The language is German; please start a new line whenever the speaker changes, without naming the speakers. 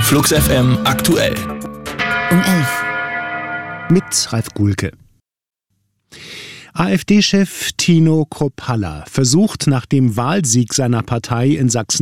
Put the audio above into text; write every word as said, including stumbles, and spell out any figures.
Flux F M aktuell.
Um elf.
Mit Ralf Gulke. AfD-Chef Tino Kruppalla versucht nach dem Wahlsieg seiner Partei in Sachsen